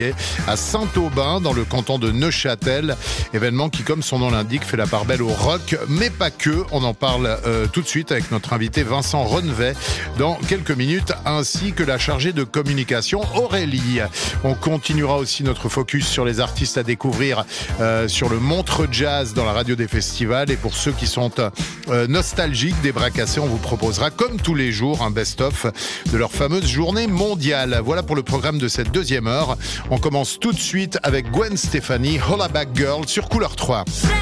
à Saint-Aubin, dans le canton de Neuchâtel. Événement qui, comme son nom l'indique, fait la part belle au rock, mais pas que. On en parle tout de suite avec notre invité Vincent Rennevet dans quelques minutes, ainsi que la chargée de communication Aurélie. On continuera aussi notre focus sur les artistes à découvrir sur le Montreux Jazz dans la radio des festivals. Et pour ceux qui sont nostalgiques des bras cassés, on vous proposera, comme tous les jours, un best-of de leur fameuse journée mondiale. Voilà pour le programme de cette deuxième heure. On commence tout de suite avec Gwen Stefani, Hollaback Girl sur Couleur 3.